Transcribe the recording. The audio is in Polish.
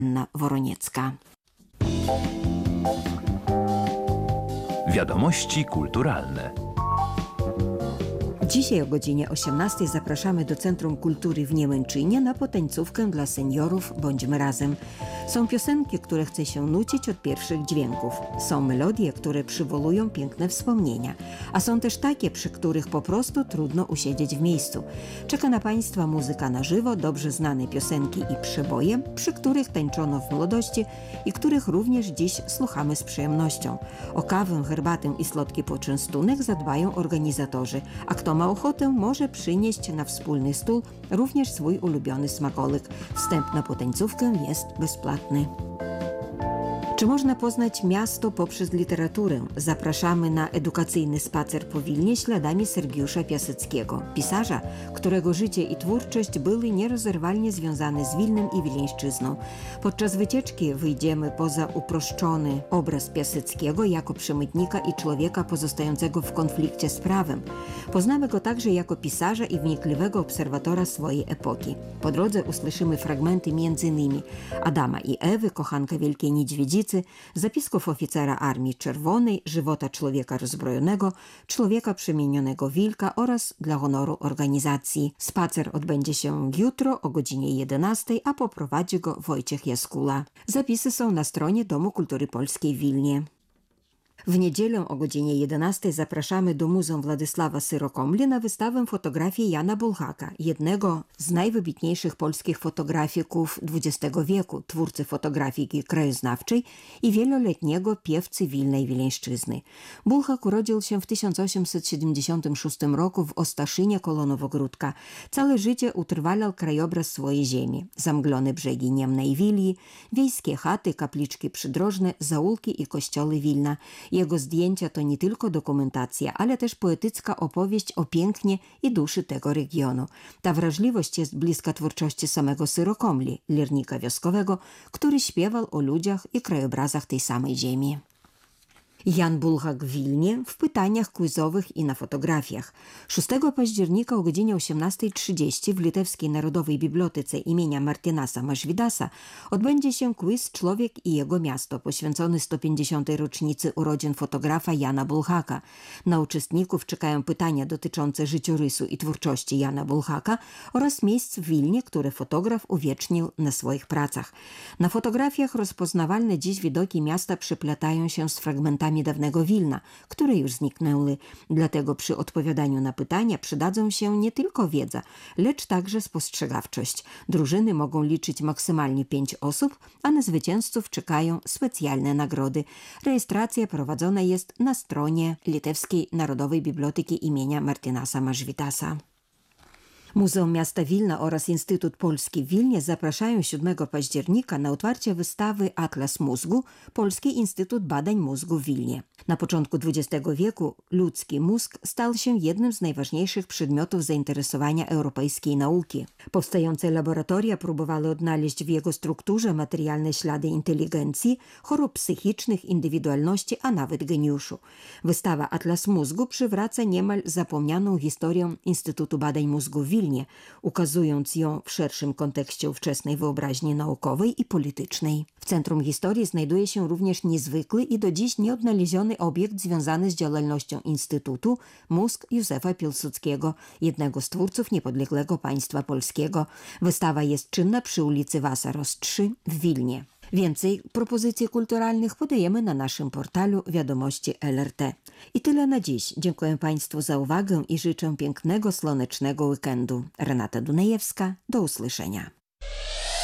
Anna Woroniecka. Wiadomości kulturalne. Dzisiaj o godzinie 18 zapraszamy do Centrum Kultury w Niemęczynie na potańcówkę dla seniorów Bądźmy Razem. Są piosenki, które chce się nucić od pierwszych dźwięków. Są melodie, które przywołują piękne wspomnienia. A są też takie, przy których po prostu trudno usiedzieć w miejscu. Czeka na Państwa muzyka na żywo, dobrze znane piosenki i przeboje, przy których tańczono w młodości i których również dziś słuchamy z przyjemnością. O kawę, herbatę i słodki poczęstunek zadbają organizatorzy, a kto ma ochotę, może przynieść na wspólny stół również swój ulubiony smakołyk. Wstęp na potańcówkę jest bezpłatny. Czy można poznać miasto poprzez literaturę? Zapraszamy na edukacyjny spacer po Wilnie śladami Sergiusza Piaseckiego, pisarza, którego życie i twórczość były nierozerwalnie związane z Wilnem i Wileńszczyzną. Podczas wycieczki wyjdziemy poza uproszczony obraz Piaseckiego jako przemytnika i człowieka pozostającego w konflikcie z prawem. Poznamy go także jako pisarza i wnikliwego obserwatora swojej epoki. Po drodze usłyszymy fragmenty m.in. Adama i Ewy, kochanka Wielkiej Niedźwiedzicy, zapisków oficera Armii Czerwonej, żywota człowieka rozbrojonego, człowieka przemienionego wilka oraz dla honoru organizacji. Spacer odbędzie się jutro o godzinie 11, a poprowadzi go Wojciech Jaskula. Zapisy są na stronie Domu Kultury Polskiej w Wilnie. W niedzielę o godzinie 11 zapraszamy do Muzeum Władysława Syrokomli na wystawę fotografii Jana Bulhaka, jednego z najwybitniejszych polskich fotografików XX wieku, twórcy fotografiki krajoznawczej i wieloletniego piewcy Wilna i Wileńszczyzny. Bulhak urodził się w 1876 roku w Ostaszynie koło Nowogródka. Całe życie utrwalał krajobraz swojej ziemi. Zamglone brzegi Niemnej Wilii, wiejskie chaty, kapliczki przydrożne, zaułki i kościoły Wilna. Jego zdjęcia to nie tylko dokumentacja, ale też poetycka opowieść o pięknie i duszy tego regionu. Ta wrażliwość jest bliska twórczości samego Syrokomli, lirnika wioskowego, który śpiewał o ludziach i krajobrazach tej samej ziemi. Jan Bulhak w Wilnie w pytaniach quizowych i na fotografiach. 6 października o godzinie 18:30 w Litewskiej Narodowej Bibliotece imienia Martinasa Mažvydasa odbędzie się quiz Człowiek i jego miasto poświęcony 150. rocznicy urodzin fotografa Jana Bulhaka. Na uczestników czekają pytania dotyczące życiorysu i twórczości Jana Bulhaka oraz miejsc w Wilnie, które fotograf uwiecznił na swoich pracach. Na fotografiach rozpoznawalne dziś widoki miasta przeplatają się z fragmentami dawnego Wilna, które już zniknęły. Dlatego przy odpowiadaniu na pytania przydadzą się nie tylko wiedza, lecz także spostrzegawczość. Drużyny mogą liczyć maksymalnie 5 osób, a na zwycięzców czekają specjalne nagrody. Rejestracja prowadzona jest na stronie Litewskiej Narodowej Biblioteki imienia Martinasa Mažvydasa. Muzeum Miasta Wilna oraz Instytut Polski w Wilnie zapraszają 7 października na otwarcie wystawy Atlas Mózgu – Polski Instytut Badań Mózgu w Wilnie. Na początku XX wieku ludzki mózg stał się jednym z najważniejszych przedmiotów zainteresowania europejskiej nauki. Powstające laboratoria próbowały odnaleźć w jego strukturze materialne ślady inteligencji, chorób psychicznych, indywidualności, a nawet geniuszu. Wystawa Atlas Mózgu przywraca niemal zapomnianą historię Instytutu Badań Mózgu w Wilnie, ukazując ją w szerszym kontekście ówczesnej wyobraźni naukowej i politycznej. W centrum historii znajduje się również niezwykły i do dziś nieodnaleziony obiekt związany z działalnością Instytutu – mózg Józefa Piłsudskiego, jednego z twórców niepodległego państwa polskiego. Wystawa jest czynna przy ulicy Wasaros 3 w Wilnie. Więcej propozycji kulturalnych podajemy na naszym portalu Wiadomości LRT. I tyle na dziś. Dziękuję Państwu za uwagę i życzę pięknego, słonecznego weekendu. Renata Dunajewska, do usłyszenia.